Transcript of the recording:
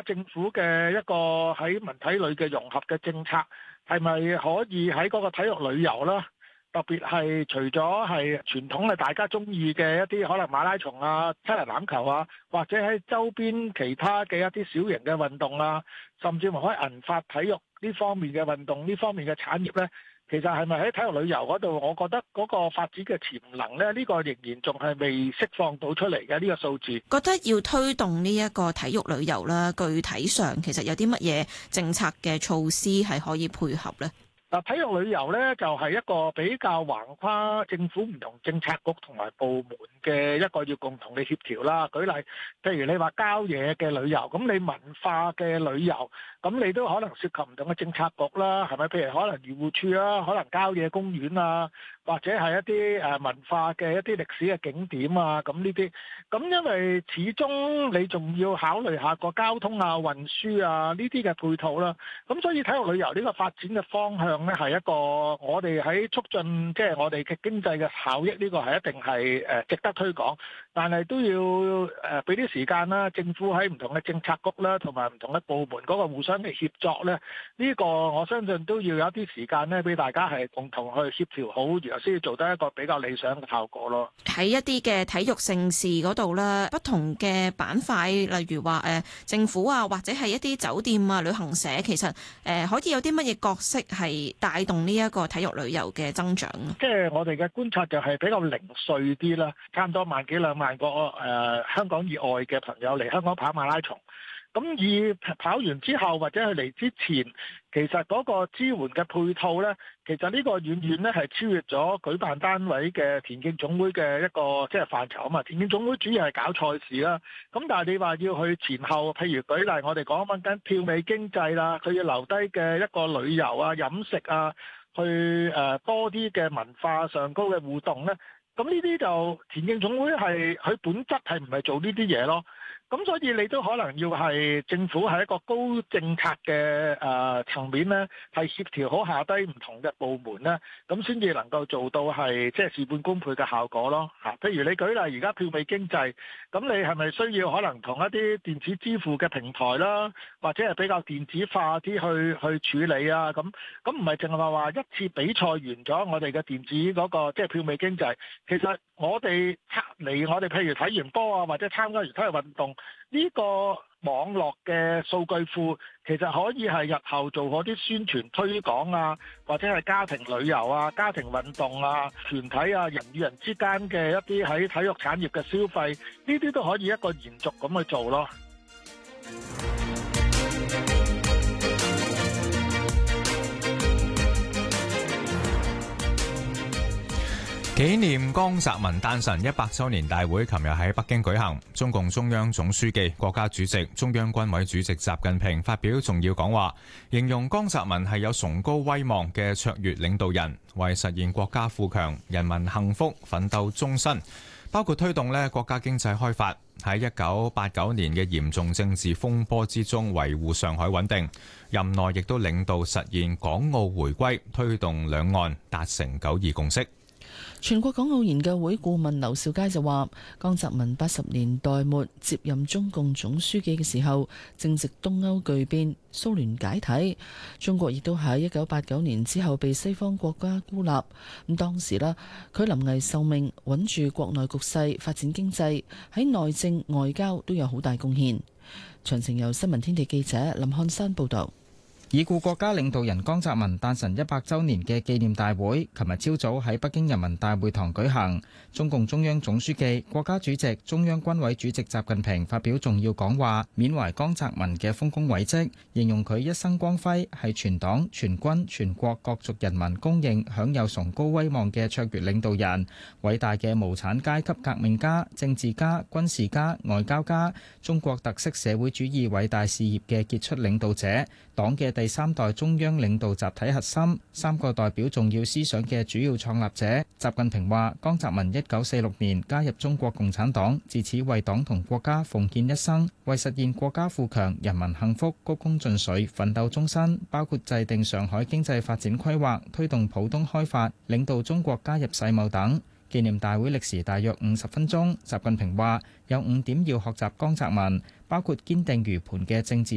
政府嘅一個喺文體旅嘅融合嘅政策，係咪可以喺嗰個體育旅遊啦？特別係除咗係傳統嘅大家中意嘅一啲可能馬拉松啊、七人欖球啊，或者喺周邊其他嘅一啲小型嘅運動啊，甚至乎可以銀髮體育呢方面嘅運動呢方面嘅產業呢，其實係咪喺體育旅遊嗰度，我覺得嗰個發展嘅潛能呢，呢個仍然仲係未釋放到出嚟嘅呢個數字。 覺得要推動呢一個體育旅遊啦，具體上其實有啲乜嘢政策嘅措施係可以配合呢？ 嗱，體育旅遊咧就係一個比較橫跨政府唔同政策局同埋部門嘅一個要共同嘅協調啦。舉例，譬如你話郊野嘅旅遊，咁你文化嘅旅遊，咁你都可能涉及唔同嘅政策局啦，係咪？譬如可能漁護署啦，可能郊野公園啊，或者係一啲文化嘅一啲歷史嘅景點啊，咁呢啲。咁因為始終你仲要考慮下個交通啊、運輸啊呢啲嘅配套啦。咁所以體育旅遊呢個發展嘅方向咧，係一個我哋喺促進即係我哋嘅經濟嘅效益，呢個係一定係值得推廣，但係都要俾啲時間啦。政府喺唔同嘅政策局啦，同埋唔同嘅部門嗰個互相嘅協作咧，呢個我相信都要有一啲時間咧，俾大家係共同去協調好，然後先至做得一個比較理想嘅效果咯。 喺一啲嘅體育盛事嗰度啦，不同嘅板塊，例如話政府啊，或者係一啲酒店啊、旅行社，其實可以有啲乜嘢角色係帶動呢一個體育旅遊嘅增長？ 即係我哋嘅觀察就係比較零碎啲啦，差唔多萬幾兩萬個香港以外嘅朋友嚟香港跑馬拉松。咁以跑完之後或者佢嚟之前，其實嗰個支援嘅配套呢，其實呢個遠遠呢係超越咗舉辦單位嘅田徑總會嘅一個即係範疇啊嘛。田徑總會主要係搞賽事啦，咁但係你話要去前後，譬如舉例我哋講緊票尾經濟啦，佢要留低嘅一個旅遊啊、飲食啊，去多啲嘅文化上高嘅互動呢。咁呢啲就田徑總會係佢本質係唔係做呢啲嘢咯？咁所以你都可能要係政府係一個高政策嘅層面咧，係協調好下低唔同嘅部門咧，咁先至能夠做到係即係事半功倍嘅效果咯嚇。譬如你舉例而家票尾經濟，咁你係咪需要可能同一啲電子支付嘅平台啦，或者係比較電子化啲去處理啊？咁唔係淨係話一次比賽完咗，我哋嘅電子嗰個即係票尾經濟，其實我哋我哋譬如睇完波啊，或者參加完體育運動。呢個網絡嘅數據庫其實可以係日後做嗰啲宣傳推廣啊，或者係家庭旅遊啊、家庭運動啊、團體啊、人與人之間嘅一啲喺體育產業嘅消費，呢啲都可以一個延續咁去做咯。 紀念江澤民誕辰100週年大會琴日喺北京舉行，中共中央總書記、國家主席、中央軍委主席習近平發表重要講話，形容江澤民係有崇高威望嘅卓越領導人，為實現國家富強、人民幸福奮鬥終身，包括推動國家經濟開發，喺1989年嘅嚴重政治風波之中維護上海穩定，任內亦都領導實現港澳回歸，推動兩岸達成9·2共識。 全國港澳研究會顧問劉兆佳就話，江澤民80年代末接任中共總書記嘅時候，正值東歐巨變、蘇聯解體，中國亦都喺1989年之後被西方國家孤立。咁當時啦，佢臨危受命，穩住國內局勢，發展經濟，喺內政外交都有好大貢獻。詳情由新聞天地記者林漢山報道。 已故國家領導人江澤民誕辰100週年嘅紀念大會，琴日朝早喺北京人民大會堂舉行。中共中央總書記、國家主席、中央軍委主席習近平發表重要講話，緬懷江澤民嘅豐功偉績，形容佢一生光輝，係全黨全軍全國各族人民公認享有崇高威望嘅卓越領導人，偉大嘅無產階級革命家、政治家、軍事家、外交家，中國特色社會主義偉大事業嘅傑出領導者，黨嘅第3代中央領導集體核心，3個代表重要思想嘅主要創立者。習近平話：江澤民1946年加入中國共產黨，自此為黨同國家奉獻一生，為實現國家富強、人民幸福鞠躬盡瘁，奮鬥終身，包括制定上海經濟發展規劃、推動浦東開發、領導中國加入世貿等。紀念大會歷時大約50分鐘。習近平話：有5點要學習江澤民，包括堅定如磐嘅政治